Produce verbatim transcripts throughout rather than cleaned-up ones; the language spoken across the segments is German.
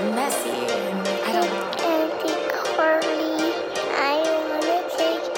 messy and I don't know. Auntie Carly, I wanna take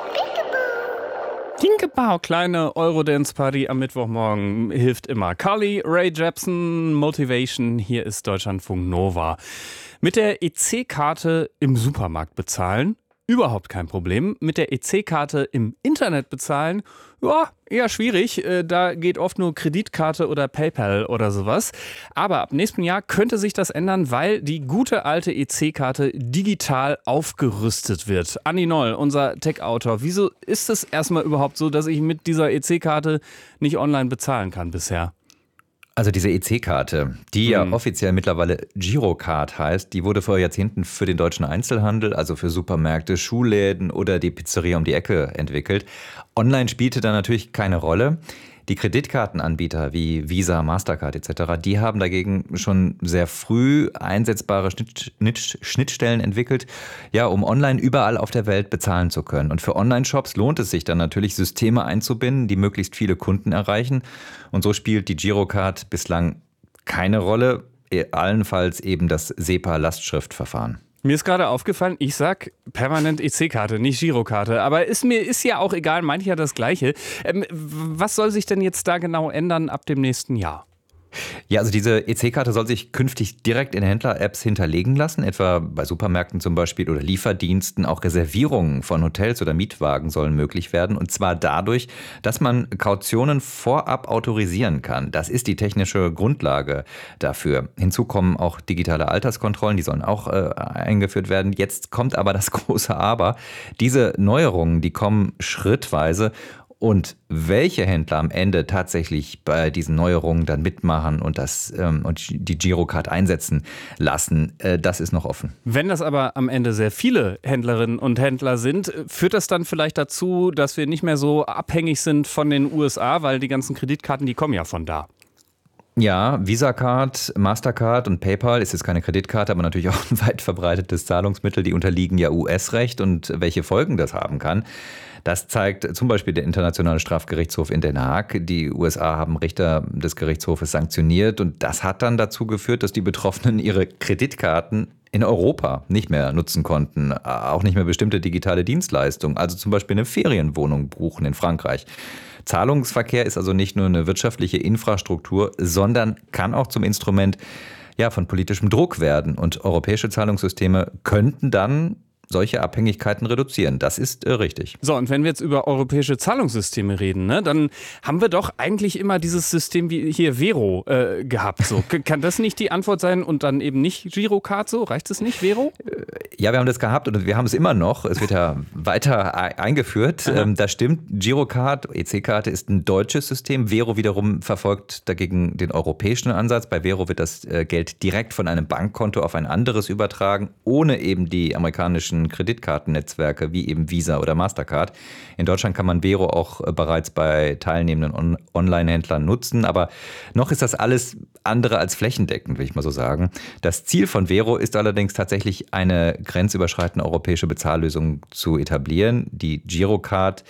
peekaboo. Tinkerbau, kleine Eurodance-Party am Mittwochmorgen hilft immer. Carly Rae Jepsen, Motivation, hier ist Deutschlandfunk Nova. Mit der E C-Karte im Supermarkt bezahlen? Überhaupt kein Problem. Mit der E C-Karte im Internet bezahlen? Ja, eher schwierig. Da geht oft nur Kreditkarte oder PayPal oder sowas. Aber ab nächstem Jahr könnte sich das ändern, weil die gute alte E C-Karte digital aufgerüstet wird. Andi Noll, unser Tech-Autor. Wieso ist es erstmal überhaupt so, dass ich mit dieser E C-Karte nicht online bezahlen kann bisher? Also diese E C-Karte, die ja Mhm. offiziell mittlerweile Girocard heißt, die wurde vor Jahrzehnten für den deutschen Einzelhandel, also für Supermärkte, Schuhläden oder die Pizzeria um die Ecke entwickelt. Online spielte da natürlich keine Rolle. Die Kreditkartenanbieter wie Visa, Mastercard et cetera, die haben dagegen schon sehr früh einsetzbare Schnitt, Schnitt, Schnittstellen entwickelt, ja, um online überall auf der Welt bezahlen zu können. Und für Online-Shops lohnt es sich dann natürlich, Systeme einzubinden, die möglichst viele Kunden erreichen. Und so spielt die Girocard bislang keine Rolle, allenfalls eben das SEPA-Lastschriftverfahren. Mir ist gerade aufgefallen, ich sag permanent E C-Karte, nicht Girokarte. Aber ist mir ist ja auch egal, manche ja das Gleiche. Ähm, was soll sich denn jetzt da genau ändern ab dem nächsten Jahr? Ja, also diese E C-Karte soll sich künftig direkt in Händler-Apps hinterlegen lassen, etwa bei Supermärkten zum Beispiel oder Lieferdiensten. Auch Reservierungen von Hotels oder Mietwagen sollen möglich werden. Und zwar dadurch, dass man Kautionen vorab autorisieren kann. Das ist die technische Grundlage dafür. Hinzu kommen auch digitale Alterskontrollen, die sollen auch äh, eingeführt werden. Jetzt kommt aber das große Aber. Diese Neuerungen, die kommen schrittweise. Und welche Händler am Ende tatsächlich bei diesen Neuerungen dann mitmachen und, das, ähm, und die Girocard einsetzen lassen, äh, das ist noch offen. Wenn das aber am Ende sehr viele Händlerinnen und Händler sind, führt das dann vielleicht dazu, dass wir nicht mehr so abhängig sind von den U S A, weil die ganzen Kreditkarten, die kommen ja von da. Ja, Visa Card, Mastercard und PayPal ist jetzt keine Kreditkarte, aber natürlich auch ein weit verbreitetes Zahlungsmittel. Die unterliegen ja U S-Recht und welche Folgen das haben kann. Das zeigt zum Beispiel der Internationale Strafgerichtshof in Den Haag. Die U S A haben Richter des Gerichtshofes sanktioniert und das hat dann dazu geführt, dass die Betroffenen ihre Kreditkarten in Europa nicht mehr nutzen konnten. Auch nicht mehr bestimmte digitale Dienstleistungen, also zum Beispiel eine Ferienwohnung buchen in Frankreich. Zahlungsverkehr ist also nicht nur eine wirtschaftliche Infrastruktur, sondern kann auch zum Instrument ja, von politischem Druck werden. Und europäische Zahlungssysteme könnten dann solche Abhängigkeiten reduzieren. Das ist äh, richtig. So, und wenn wir jetzt über europäische Zahlungssysteme reden, ne, dann haben wir doch eigentlich immer dieses System wie hier Vero äh, gehabt. So. Kann das nicht die Antwort sein und dann eben nicht Girocard so? Reicht es nicht, Vero? Ja, wir haben das gehabt und wir haben es immer noch. Es wird ja weiter eingeführt. Ähm, das stimmt. Girocard, E C-Karte ist ein deutsches System. Vero wiederum verfolgt dagegen den europäischen Ansatz. Bei Vero wird das äh, Geld direkt von einem Bankkonto auf ein anderes übertragen, ohne eben die amerikanischen Kreditkartennetzwerke wie eben Visa oder Mastercard. In Deutschland kann man Vero auch bereits bei teilnehmenden On- Online-Händlern nutzen, aber noch ist das alles andere als flächendeckend, will ich mal so sagen. Das Ziel von Vero ist allerdings tatsächlich eine grenzüberschreitende europäische Bezahllösung zu etablieren. Die Girocard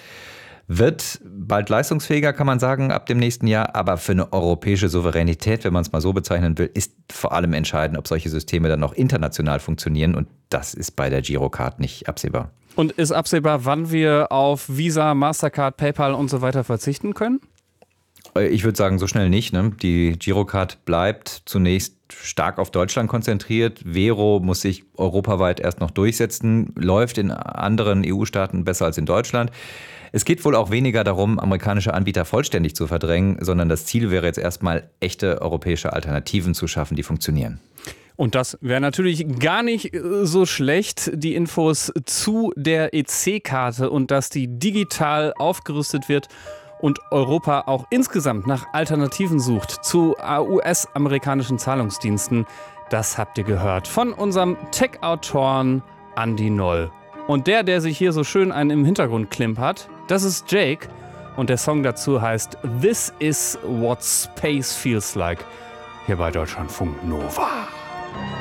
wird bald leistungsfähiger, kann man sagen, ab dem nächsten Jahr. Aber für eine europäische Souveränität, wenn man es mal so bezeichnen will, ist vor allem entscheidend, ob solche Systeme dann noch international funktionieren. Und das ist bei der Girocard nicht absehbar. Und ist absehbar, wann wir auf Visa, Mastercard, PayPal und so weiter verzichten können? Ich würde sagen, so schnell nicht. Ne? Die Girocard bleibt zunächst stark auf Deutschland konzentriert. Vero muss sich europaweit erst noch durchsetzen, läuft in anderen E U-Staaten besser als in Deutschland. Es geht wohl auch weniger darum, amerikanische Anbieter vollständig zu verdrängen, sondern das Ziel wäre jetzt erstmal, echte europäische Alternativen zu schaffen, die funktionieren. Und das wäre natürlich gar nicht so schlecht, die Infos zu der E C-Karte und dass die digital aufgerüstet wird und Europa auch insgesamt nach Alternativen sucht zu U S-amerikanischen Zahlungsdiensten. Das habt ihr gehört von unserem Tech-Autoren Andi Noll. Und der, der sich hier so schön einen im Hintergrund klimpert, das ist Jake. Und der Song dazu heißt This is what Space feels like. Hier bei Deutschlandfunk Nova.